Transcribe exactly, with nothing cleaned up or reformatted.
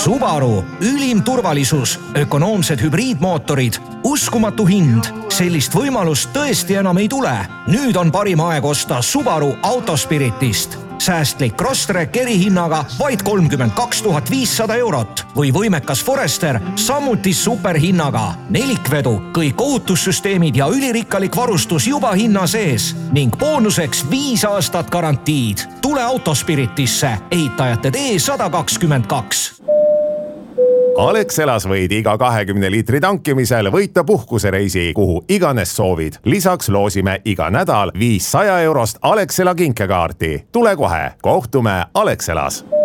Subaru, ülim turvalisus, ökonoomsed hübriidmootorid, uskumatu hind. Sellist võimalust tõesti enam ei tule. Nüüd on parim aeg osta Subaru Autospiritist. Säästlik Crosstrek erihinnaga vaid kolmkümmend kaks tuhat viissada eurot või võimekas Forester samuti superhinnaga. Nelikvedu, kõik ohutussüsteemid ja ülirikkalik varustus juba hinna sees ning boonuseks viis aastat garantiid. Tule Autospiritisse, ehitajate tee sada kakskümmend kaks. Alexelas võid iga kahekümne liitri tankimisel võita puhkusereisi, kuhu iganes soovid. Lisaks loosime iga nädal viissada eurost Alexela kinkekaarti. Tule kohe, kohtume Alexelas!